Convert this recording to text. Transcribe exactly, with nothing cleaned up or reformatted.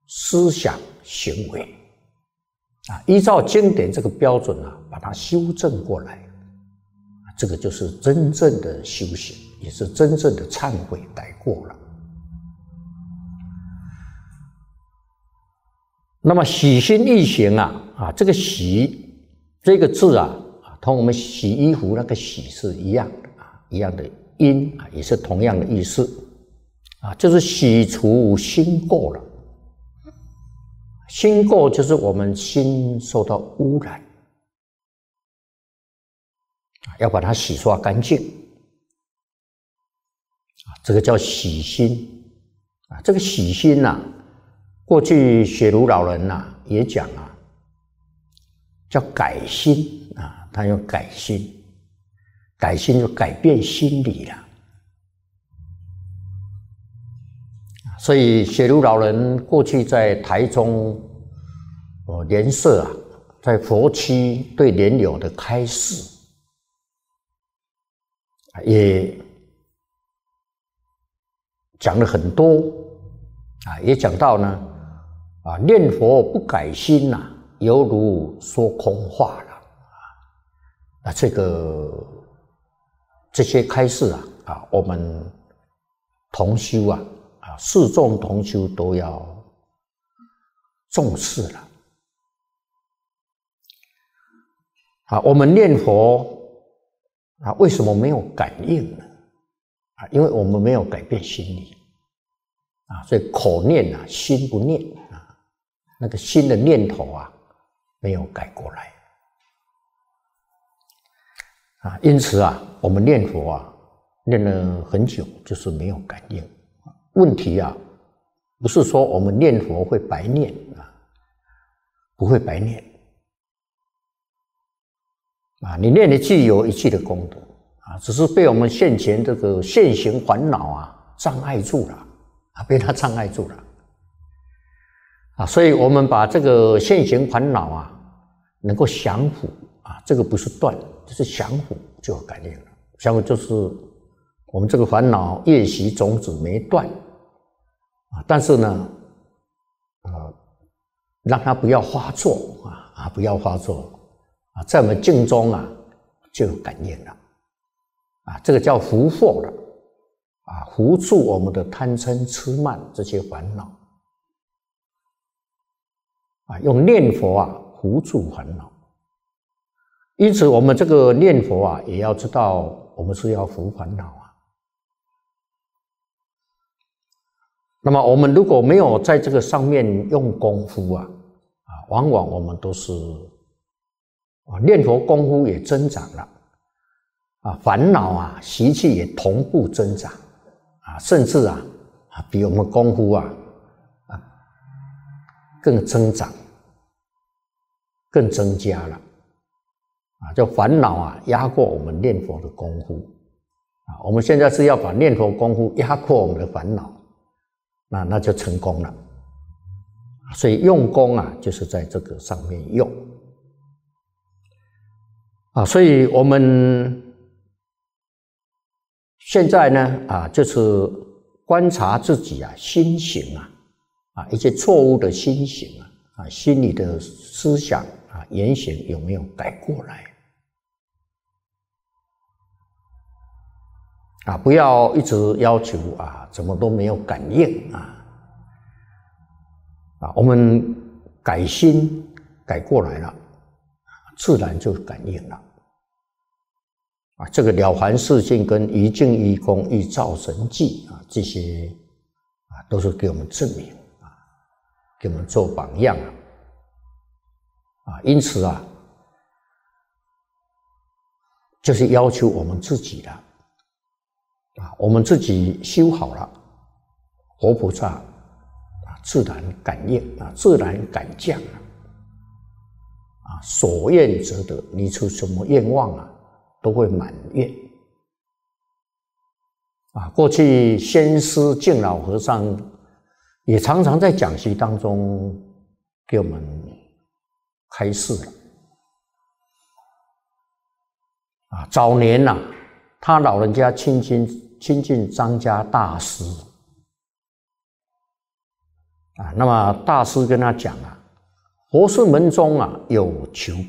思想、行为啊，依照经典这个标准啊，把它修正过来，这个就是真正的修行，也是真正的忏悔改过了。那么洗心易行啊，啊，这个洗这个字啊，同我们洗衣服那个洗是一样的啊，一样的音啊，也是同样的意思啊，就是洗除心垢了。心垢就是我们心受到污染，要把它洗刷干净啊，这个叫洗心啊。这个洗心呐、啊，过去雪茹老人呐、啊、也讲啊，叫改心啊，他用改心，改心就改变心理了。所以雪茹老人过去在台中哦莲社啊，在佛区对莲友的开示，也讲了很多啊，也讲到呢啊，念佛不改心呐、啊，犹如说空话了啊。这个这些开示啊啊，我们同修啊。啊，四众同修都要重视了。啊，我们念佛啊，为什么没有感应呢？啊，因为我们没有改变心理啊，所以口念啊，心不念啊，那个心的念头啊，没有改过来啊，因此啊，我们念佛啊，念了很久，就是没有感应。问题啊，不是说我们念佛会白念啊，不会白念啊，你念一句有一句的功德啊，只是被我们现前这个现行烦恼啊障碍住了啊，被它障碍住了啊，所以我们把这个现行烦恼啊能够降伏啊，这个不是断，就是降伏就有感应了。降伏就是我们这个烦恼业习种子没断。啊，但是呢，呃，让它不要发作啊啊，不要发作啊，在我们境中啊就有感应了啊，这个叫伏惑了啊，伏住我们的贪嗔痴慢这些烦恼啊，用念佛啊伏住烦恼。因此，我们这个念佛啊，也要知道我们是要伏烦恼啊。那么我们如果没有在这个上面用功夫啊，啊，往往我们都是啊念佛功夫也增长了，啊烦恼啊习气也同步增长，啊甚至啊啊比我们功夫啊啊更增长，更增加了，啊就烦恼啊压过我们念佛的功夫，啊我们现在是要把念佛功夫压过我们的烦恼。那那就成功了，所以用功啊，就是在这个上面用啊，所以我们现在呢啊，就是观察自己啊心行啊啊一些错误的心行啊啊心理的思想啊言行有没有改过来啊？不要一直要求啊，怎么都没有感应啊！啊，我们改心改过来了，自然就感应了。啊，这个《了凡四训》跟《一境一功》《一照神记》啊，这些啊都是给我们证明啊，给我们做榜样啊。啊，因此啊，就是要求我们自己的。啊，我们自己修好了，活菩萨啊，自然感应啊，自然感降啊，啊，所愿则得，你出什么愿望啊，都会满愿。啊，过去先师净老和尚也常常在讲习当中给我们开示了。啊，早年呐、啊，他老人家亲近亲近张家大师， 啊，那么大师跟他讲啊，佛事门中啊有求